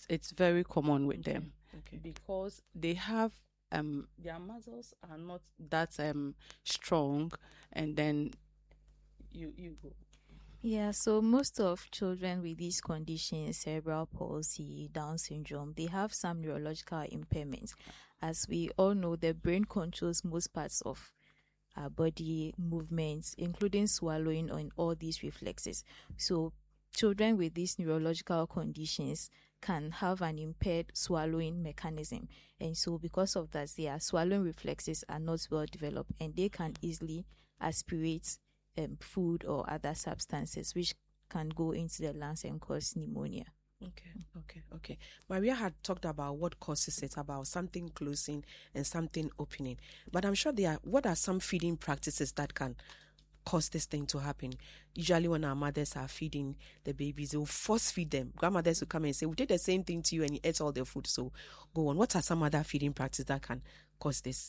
it's very common with them Okay. because they have their muscles are not that strong, and then you go. Yeah, so most of children with these conditions, cerebral palsy, Down syndrome, they have some neurological impairments. As we all know, the brain controls most parts of our body movements, including swallowing and all these reflexes. So children with these neurological conditions can have an impaired swallowing mechanism. And so because of that, their swallowing reflexes are not well developed, and they can easily aspirate food or other substances, which can go into the lungs and cause pneumonia. Okay. Maria had talked about what causes it, about something closing and something opening. But I'm sure what are some feeding practices that can cause this thing to happen? Usually when our mothers are feeding the babies, they will force feed them. Grandmothers will come and say, we did the same thing to you and you ate all the food. So go on. What are some other feeding practices that can cause this?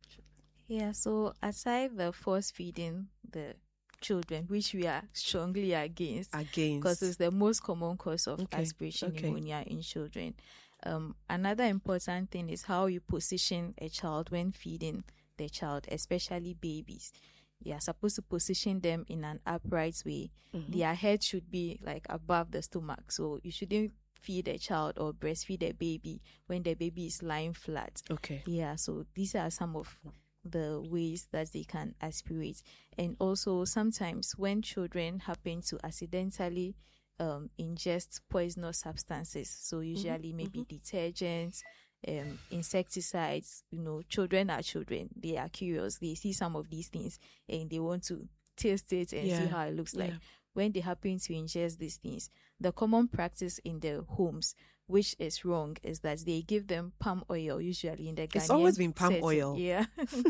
Yeah, so aside the force feeding the children, which we are strongly against, because it's the most common cause of aspiration pneumonia in children. Another important thing is how you position a child when feeding the child, especially babies. You are supposed to position them in an upright way. Their head should be like above the stomach, so you shouldn't feed a child or breastfeed a baby when the baby is lying flat. Yeah, so these are some of the ways that they can aspirate. And also sometimes when children happen to accidentally ingest poisonous substances, so usually maybe detergents, insecticides, children are children, they are curious, they see some of these things and they want to taste it and see how it looks like. When they happen to ingest these things, the common practice in their homes, which is wrong, is that they give them palm oil, usually in the Ghanaian It's always been palm setting. oil. Yeah.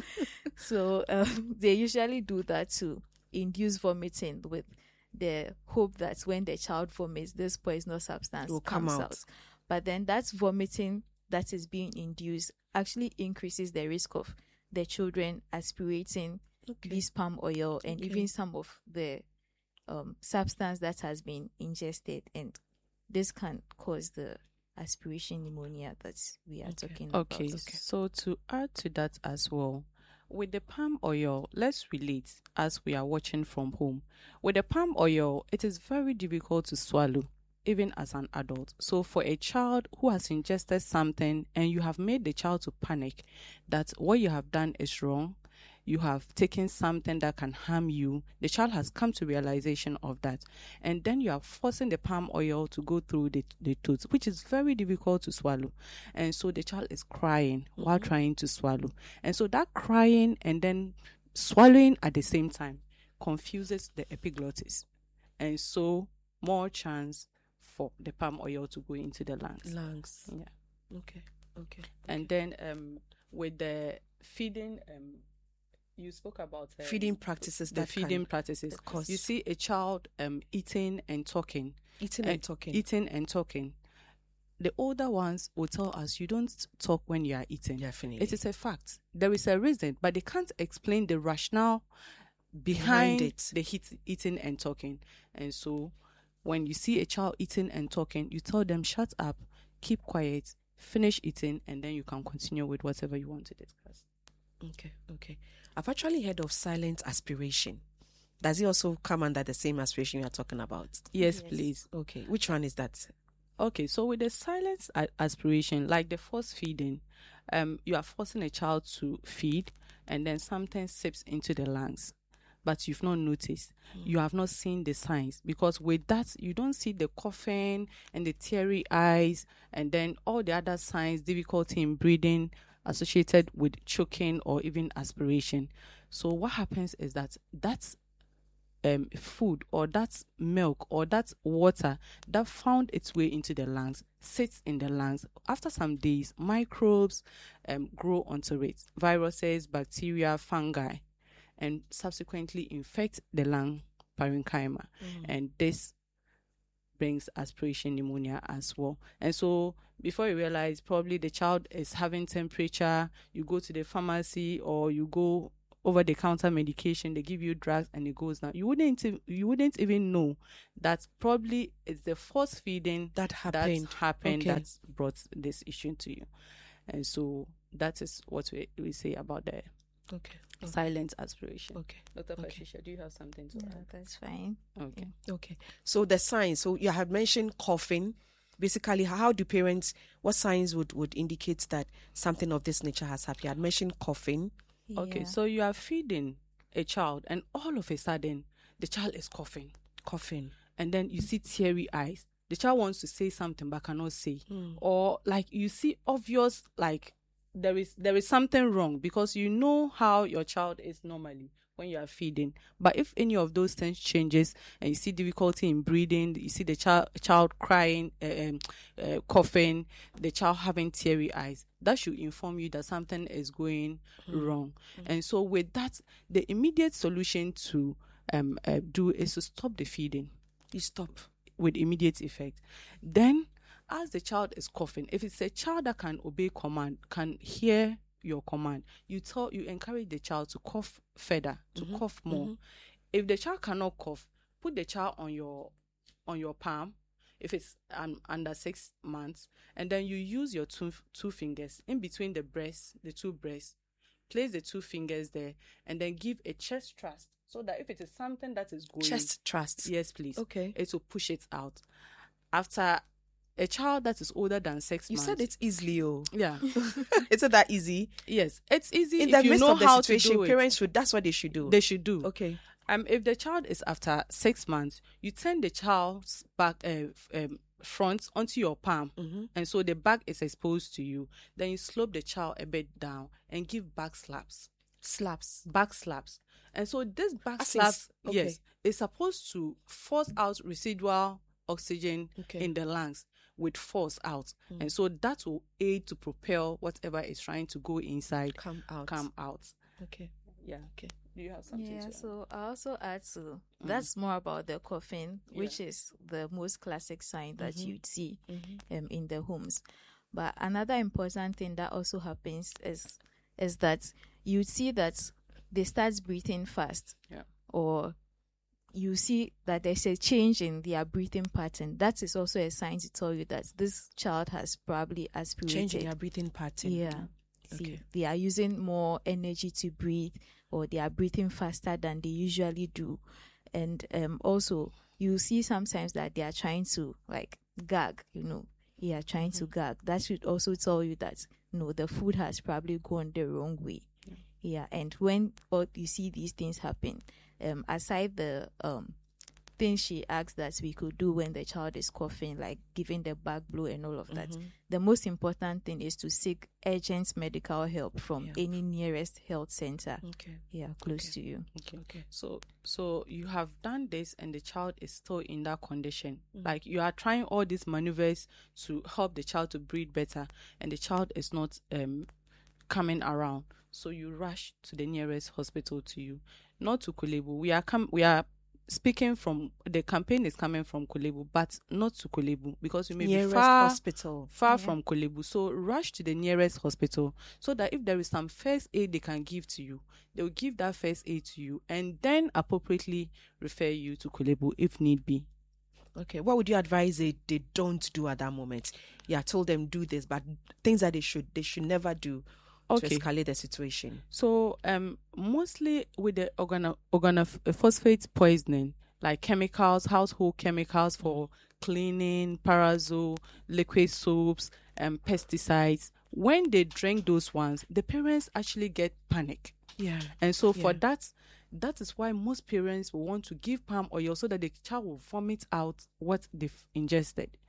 So they usually do that to induce vomiting, with the hope that when the child vomits, this poisonous substance will comes come out. But then that's vomiting that is being induced actually increases the risk of the children aspirating this palm oil and even some of the substance that has been ingested, and this can cause the aspiration pneumonia that we are talking about. Okay, so to add to that as well, with the palm oil, let's relate as we are watching from home. With the palm oil, it is very difficult to swallow, even as an adult. So for a child who has ingested something and you have made the child to panic that what you have done is wrong, you have taken something that can harm you, the child has come to realization of that, and then you are forcing the palm oil to go through the tooth, which is very difficult to swallow. And so the child is crying while trying to swallow. And so that crying and then swallowing at the same time confuses the epiglottis. And so more chance for the palm oil to go into the lungs. Yeah. Okay. And then with the feeding, you spoke about feeding practices. You see a child eating and talking. Eating and talking. The older ones will tell us, you don't talk when you are eating. Definitely. It is a fact. There is a reason, but they can't explain the rationale behind it. The eating and talking. And so when you see a child eating and talking, you tell them, shut up, keep quiet, finish eating, and then you can continue with whatever you want to discuss. Okay. I've actually heard of silent aspiration. Does it also come under the same aspiration you are talking about? Yes, please. Okay. Which one is that? Okay, so with the silent aspiration, like the force feeding, you are forcing a child to feed and then something seeps into the lungs, but you've not noticed. You have not seen the signs, because with that, you don't see the coughing and the teary eyes and then all the other signs, difficulty in breathing, associated with choking or even aspiration. So what happens is that that's food or that milk or that water that found its way into the lungs sits in the lungs. After some days, microbes grow onto it, viruses, bacteria, fungi, and subsequently infect the lung parenchyma. And this brings aspiration pneumonia as well. And so before you realize, probably the child is having temperature, you go to the pharmacy or you go over-the-counter medication. They give you drugs and it goes down. You wouldn't even know that probably it's the force feeding that happened that brought this issue to you. And so that is what we say about the silent aspiration. Okay. Dr. Patricia, do you have something to add? That's fine. Okay. So the signs. So you had mentioned coughing. Basically, what signs would indicate that something of this nature has happened? You had mentioned coughing. Yeah. Okay, so you are feeding a child and all of a sudden the child is coughing. And then you see teary eyes. The child wants to say something but cannot say. Or like you see obvious, like there is something wrong, because you know how your child is normally when you are feeding. But if any of those things changes and you see difficulty in breathing, you see the child crying, coughing, the child having teary eyes, that should inform you that something is going wrong. And so with that, the immediate solution to do is to stop the feeding. You stop with immediate effect. Then, as the child is coughing, if it's a child that can obey command, can hear your command, you encourage the child to cough further, to cough more. If the child cannot cough, put the child on your palm if it's under 6 months, and then you use your two fingers in between the two breasts, place the 2 fingers there, and then give a chest thrust, so that if it is something that is going... Chest thrust? Yes, please. Okay. It will push it out. After a child that is older than 6 months... You said it's easy, oh. Yeah. Is it that easy? Yes, it's easy. In the midst of the situation, to do parents that's what they should do. They should do. Okay. If the child is after 6 months, you turn the child's back front onto your palm, and so the back is exposed to you. Then you slope the child a bit down and give back slaps. Back slaps. And so this back slaps, yes, is supposed to force out residual oxygen in the lungs with force out. And so that will aid to propel whatever is trying to go inside come out. Okay. Yeah. Okay. Do you have something to add? So I also add to that's more about the coughing, which is the most classic sign that you'd see in the homes. But another important thing that also happens is that you see that they start breathing fast, or you see that there's a change in their breathing pattern. That is also a sign to tell you that this child has probably aspirated. Change in their breathing pattern. Yeah. See, they are using more energy to breathe, or they are breathing faster than they usually do. And also, you see sometimes that they are trying to gag, trying to gag. That should also tell you that, the food has probably gone the wrong way. Yeah, and when you see these things happen, aside the things she asked that we could do when the child is coughing, like giving the back blow and all of that, the most important thing is to seek urgent medical help from any nearest health center. Close to you. Okay. So you have done this and the child is still in that condition. Like you are trying all these maneuvers to help the child to breathe better, and the child is not coming around. So you rush to the nearest hospital to you, not to Kolebu. We are speaking from, the campaign is coming from Kolebu, but not to Kolebu, because you may nearest be far hospital. From Kolebu. So rush to the nearest hospital, so that if there is some first aid they can give to you, they will give that first aid to you, and then appropriately refer you to Kolebu if need be. Okay, what would you advise they don't do at that moment? Yeah, told them do this, but things that they should never do to escalate the situation. So mostly with the organophosphate poisoning, like chemicals, household chemicals for cleaning, parasol, liquid soaps, and pesticides, when they drink those ones, the parents actually get panic. Yeah. And so for that is why most parents will want to give palm oil so that the child will vomit out what they've ingested.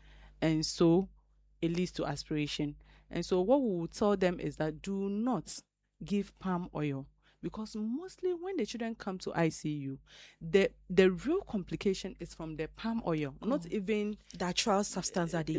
And so it leads to aspiration. And so what we will tell them is that do not give palm oil, because mostly when the children come to ICU, the real complication is from the palm oil, not even the actual substance that they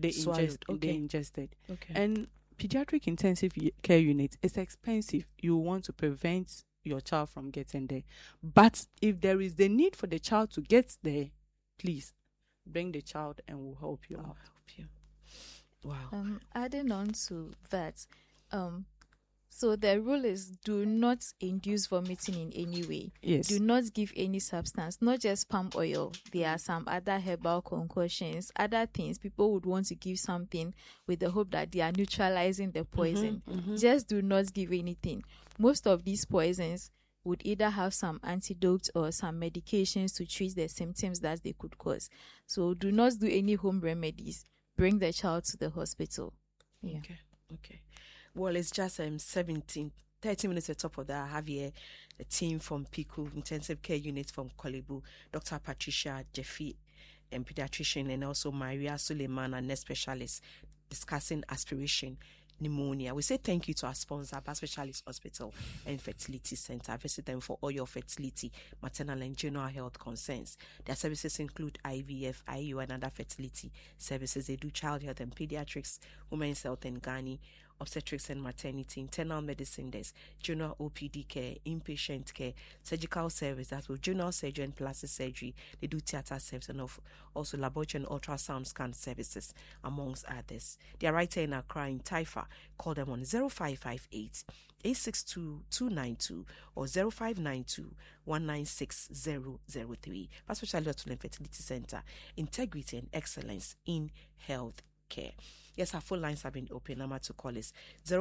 ingested. Okay. And pediatric intensive care unit is expensive. You want to prevent your child from getting there. But if there is the need for the child to get there, please bring the child and we'll help you out. Wow. Adding on to that, So the rule is do not induce vomiting in any way. Yes. Do not give any substance, not just palm oil. There are some other herbal concoctions, other things. People would want to give something with the hope that they are neutralizing the poison. Just do not give anything. Most of these poisons would either have some antidotes or some medications to treat the symptoms that they could cause. So do not do any home remedies. Bring the child to the hospital. Yeah. Okay. Well, it's just 30 minutes at the top of that. I have here a team from PICU, Intensive Care Unit from Kolebu, Dr. Patricia Jeffy, pediatrician, and also Maria Suleiman, a nurse specialist, discussing aspiration pneumonia. We say thank you to our sponsor, Bar Specialist Hospital and Fertility Center. Visit them for all your fertility, maternal and general health concerns. Their services include IVF, IU, and other fertility services. They do child health and pediatrics, women's health and gynae, obstetrics and maternity, internal medicine desk, general OPD care, inpatient care, surgical service, that's with general surgery and plastic surgery. They do theater service and also laboratory and ultrasound scan services, amongst others. They are right here in Accra in Taifa. Call them on 0558 862 292 or 0592 196 003. Specialty Hospital and Fertility Center, integrity and excellence in health care. Yes, our phone lines have been open. Number to call is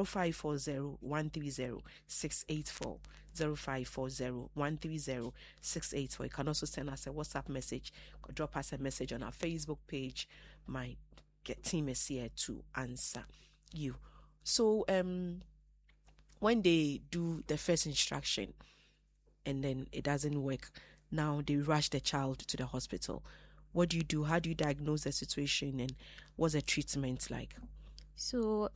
0540-130-684. 0540-130-684. You can also send us a WhatsApp message or drop us a message on our Facebook page. My team is here to answer you. So, when they do the first instruction and then it doesn't work, now they rush the child to the hospital. What do you do? How do you diagnose the situation, and what's the treatment like? So,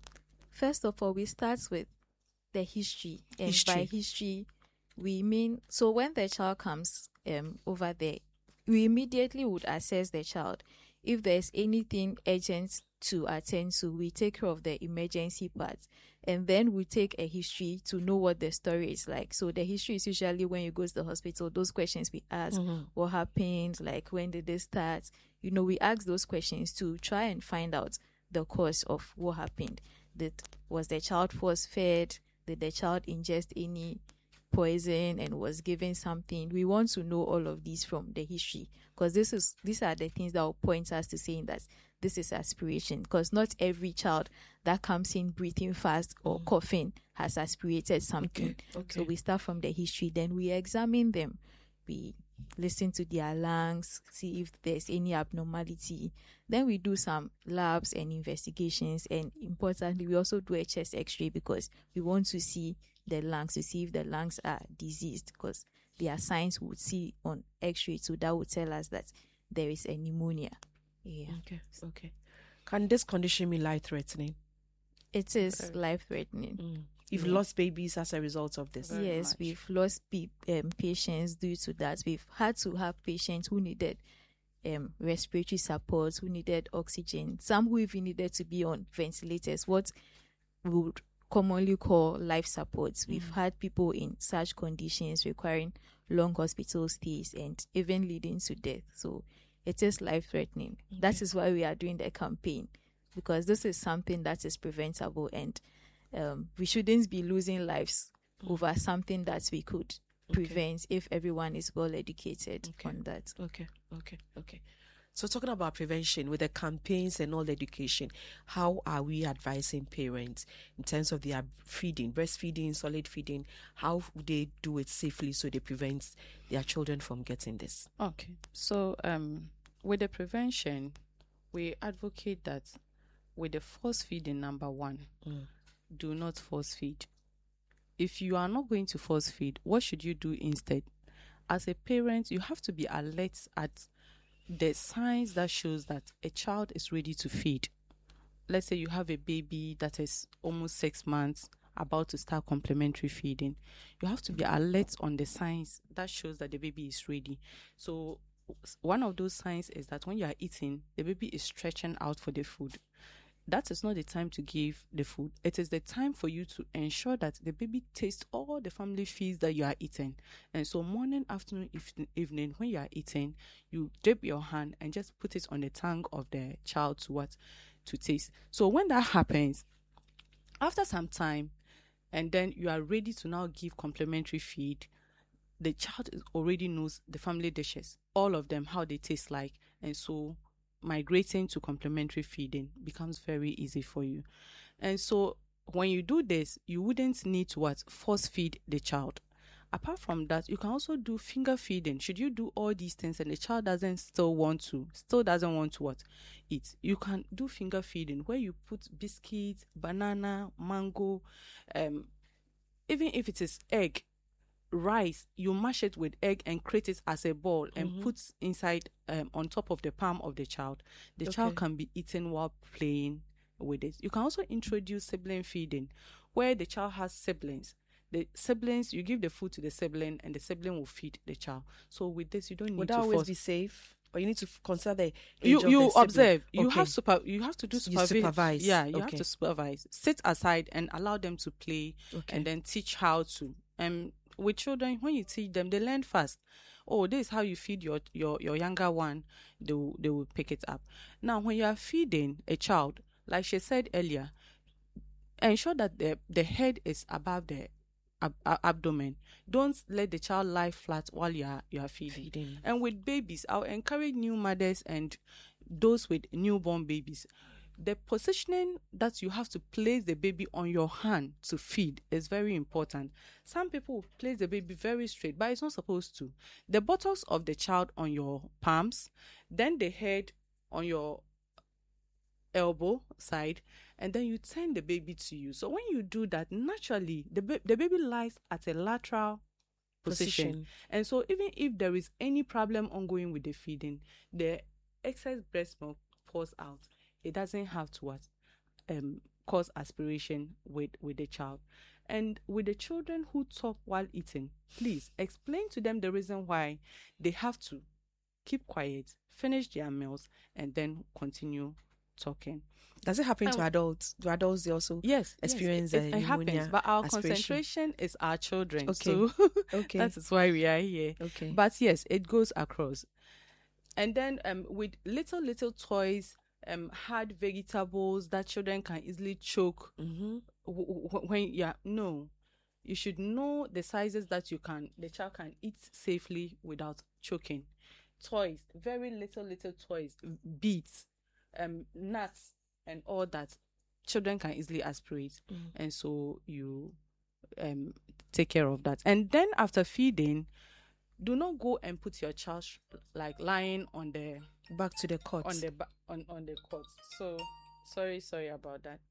first of all, we start with the history. And by history, we mean, so when the child comes over there, we immediately would assess the child. If there's anything urgent to attend to, we take care of the emergency part. And then we take a history to know what the story is like. So the history is usually when you go to the hospital, those questions we ask, what happened, like when did this start? You know, we ask those questions to try and find out the cause of what happened. Was the child force fed? Did the child ingest any poison and was given something? We want to know all of these from the history, because these are the things that will point us to saying that this is aspiration, because not every child that comes in breathing fast or coughing has aspirated something. Okay. So we start from the history, then we examine them. We listen to their lungs, see if there's any abnormality. Then we do some labs and investigations, and importantly, we also do a chest x-ray because we want to see the lungs, to see if the lungs are diseased, because there are signs we would see on x-ray, so that would tell us that there is a pneumonia. Yeah. Okay. Can this condition be life-threatening? It is life-threatening. You've lost babies as a result of this? Yes, we've lost patients due to that. We've had to have patients who needed respiratory support, who needed oxygen, some who even needed to be on ventilators, what we would commonly call life support. We've had people in such conditions requiring long hospital stays and even leading to death. So it is life-threatening. That is why we are doing the campaign, because this is something that is preventable, and we shouldn't be losing lives over something that we could prevent if everyone is well educated on that. Okay. So talking about prevention with the campaigns and all the education, how are we advising parents in terms of their feeding, breastfeeding, solid feeding? How would they do it safely so they prevent their children from getting this? Okay. So with the prevention, we advocate that with the force feeding, number one, do not force feed. If you are not going to force feed, what should you do instead? As a parent, you have to be alert at the signs that shows that a child is ready to feed. Let's say you have a baby that is almost 6 months, about to start complementary feeding. You have to be alert on the signs that shows that the baby is ready. So one of those signs is that when you are eating, the baby is stretching out for the food. That is not the time to give the food. It is the time for you to ensure that the baby tastes all the family feeds that you are eating. And so morning, afternoon, evening, when you are eating, you dip your hand and just put it on the tongue of the child to taste. So when that happens, after some time, and then you are ready to now give complementary feed, the child already knows the family dishes, all of them, how they taste like. And so migrating to complementary feeding becomes very easy for you. And so when you do this, you wouldn't need to force feed the child. Apart from that, you can also do finger feeding. Should you do all these things and the child still doesn't want to eat, you can do finger feeding where you put biscuits, banana, mango, even if it is egg, rice, you mash it with egg and create it as a ball and put inside on top of the palm of the child. The child can be eaten while playing with it. You can also introduce sibling feeding where the child has siblings. The siblings, you give the food to the sibling and the sibling will feed the child. So with this, you don't need to force. Would that always be safe? Or you need to consider the age you of observe. Okay. You have to do supervision. You supervise. Yeah, you have to supervise. Sit aside and allow them to play and then teach how to. With children, when you teach them, they learn fast. Oh, this is how you feed your younger one. They will pick it up. Now, when you are feeding a child, like she said earlier, ensure that the head is above the abdomen. Don't let the child lie flat while you are feeding. And with babies, I'll encourage new mothers and those with newborn babies. The positioning that you have to place the baby on your hand to feed is very important. Some people will place the baby very straight, but it's not supposed to. The buttocks of the child on your palms, then the head on your elbow side, and then you turn the baby to you. So when you do that, naturally the baby lies at a lateral position. And so even if there is any problem ongoing with the feeding, the excess breast milk pours out. It doesn't have to cause aspiration with the child. And with the children who talk while eating, please explain to them the reason why they have to keep quiet, finish their meals, and then continue talking. Does it happen to adults? Do adults also experience it happens, but our concentration is our children. So that is why we are here. But yes, it goes across. And then with little toys, hard vegetables that children can easily choke you should know the sizes that the child can eat safely without choking. Toys, very little toys, beads, nuts and all that, children can easily aspirate. And so you take care of that. And then after feeding, do not go and put your child lying on the back to the cot on the cot. So sorry about that.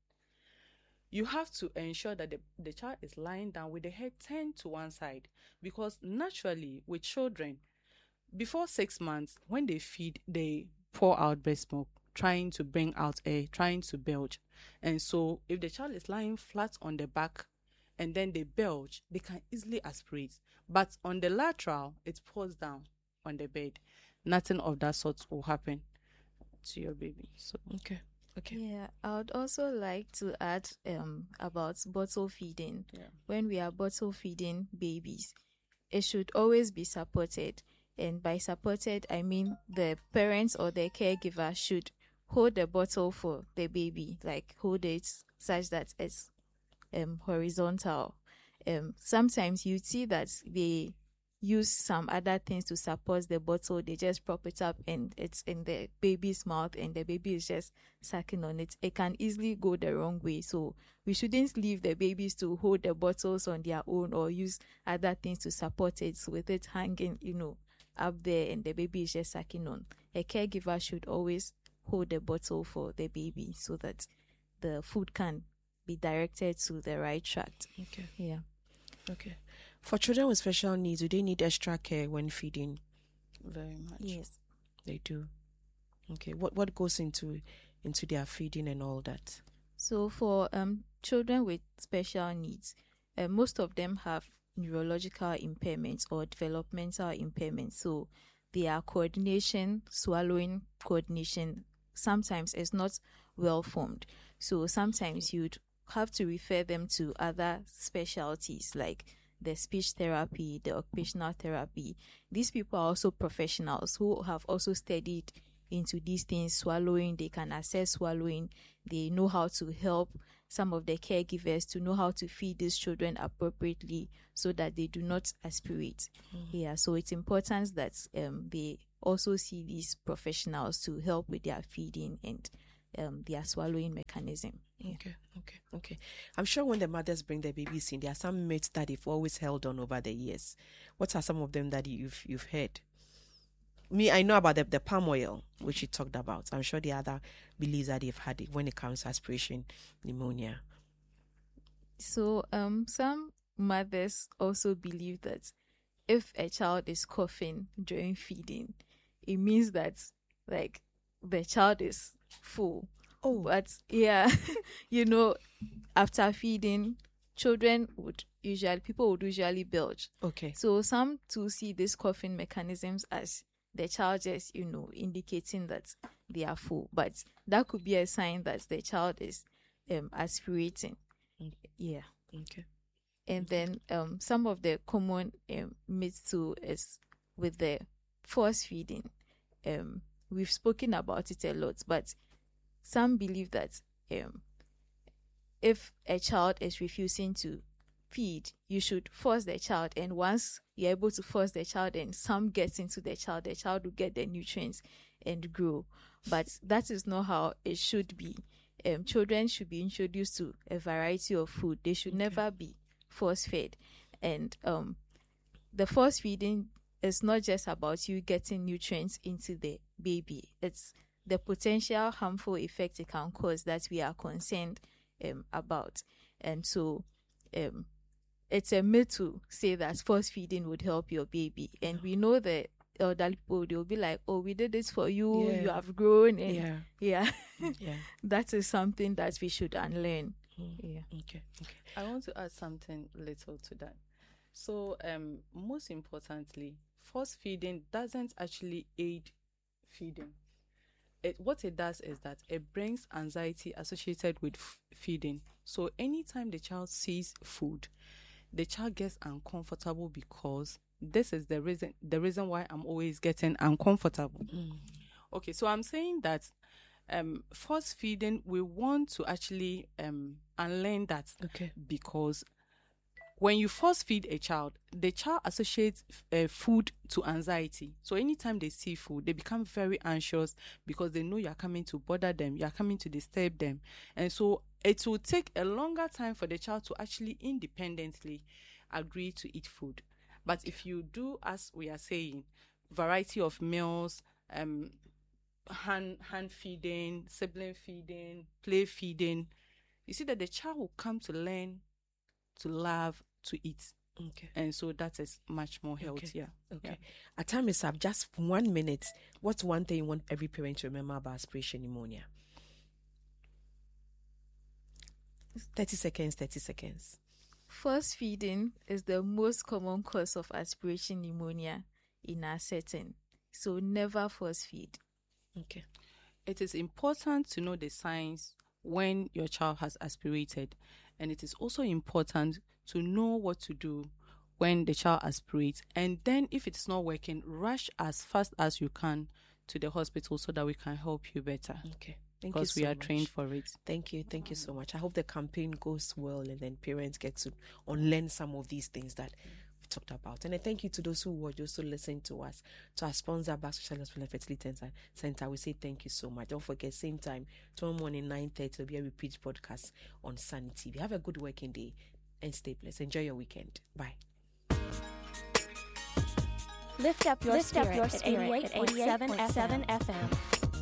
You have to ensure that the child is lying down with the head turned to one side, because naturally with children before 6 months, when they feed, they pour out breast milk, trying to bring out air, trying to belch. And so if the child is lying flat on the back and then they belch, they can easily aspirate. But on the lateral, it pours down on the bed. Nothing of that sort will happen to your baby. So okay. Yeah, I would also like to add about bottle feeding. Yeah. When we are bottle feeding babies, it should always be supported. And by supported, I mean the parents or the caregiver should hold the bottle for the baby, like hold it such that it's horizontal. Sometimes you see that they use some other things to support the bottle. They just prop it up and it's in the baby's mouth and the baby is just sucking on it. It can easily go the wrong way. So we shouldn't leave the babies to hold the bottles on their own or use other things to support it, so with it hanging, up there and the baby is just sucking on. A caregiver should always hold the bottle for the baby so that the food can be directed to the right tract. Okay. Yeah. Okay. For children with special needs, do they need extra care when feeding? Very much. Yes. They do. Okay. What goes into their feeding and all that? So for children with special needs, most of them have neurological impairments or developmental impairments. So their coordination, swallowing coordination, sometimes is not well formed. So sometimes you'd have to refer them to other specialties like the speech therapy, the occupational therapy. These people are also professionals who have also studied into these things, swallowing. They can assess swallowing. they know how to help some of the caregivers to know how to feed these children appropriately so that they do not aspirate. Yeah, so it's important that they also see these professionals to help with their feeding and their swallowing mechanism. Yeah. Okay. I'm sure when the mothers bring their babies in, there are some myths that they've always held on over the years. What are some of them that you've heard? Me, I know about the palm oil, which you talked about. I'm sure the other beliefs that they've had when it comes to aspiration pneumonia. So, some mothers also believe that if a child is coughing during feeding, it means that like the child is full. Oh, but yeah, after feeding, people would usually belch. Okay. So some to see these coughing mechanisms as the child just, indicating that they are full. But that could be a sign that the child is aspirating. Yeah. Okay. And then some of the common myths too is with the force feeding. We've spoken about it a lot, but some believe that if a child is refusing to feed, you should force the child, and once you're able to force the child and some gets into the child will get the nutrients and grow. But that is not how it should be. Children should be introduced to a variety of food. They should never be force fed. And the force feeding is not just about you getting nutrients into the baby. It's the potential harmful effect it can cause that we are concerned about. And so it's a myth to say that force feeding would help your baby. And we know that elderly people, they'll be like, oh, we did this for you, you have grown. And that is something that we should unlearn. Yeah. Okay. I want to add something little to that. So most importantly, force feeding doesn't actually aid feeding. What it does is that it brings anxiety associated with feeding. So anytime the child sees food, the child gets uncomfortable because this is the reason why I'm always getting uncomfortable. Okay, so I'm saying that force feeding, we want to actually unlearn that. Okay. Because when you force feed a child, the child associates food to anxiety. So anytime they see food, they become very anxious because they know you're coming to bother them, you're coming to disturb them. And so it will take a longer time for the child to actually independently agree to eat food. But if you do, as we are saying, variety of meals, hand feeding, sibling feeding, play feeding, you see that the child will come to learn to love to eat. Okay. And so that is much more healthier. Okay. Our time is up. Just 1 minute. What's one thing you want every parent to remember about aspiration pneumonia? 30 seconds. Force feeding is the most common cause of aspiration pneumonia in our setting. So never force feed. Okay. It is important to know the signs when your child has aspirated. And it is also important to know what to do when the child aspirates. And then if it's not working, rush as fast as you can to the hospital so that we can help you better. Okay. Because we are trained for it. Thank you so much. I hope the campaign goes well and then parents get to unlearn some of these things that we talked about. And I thank you to those who watch, those who listen to us, to our sponsor, Basque Social Hospital and Fertility Center. We say thank you so much. Don't forget, same time, tomorrow morning, 9:30, will be a repeat podcast on Sunny TV. Have a good working day and stay blessed. Enjoy your weekend. Bye. Lift up your spirit at 88.7 FM.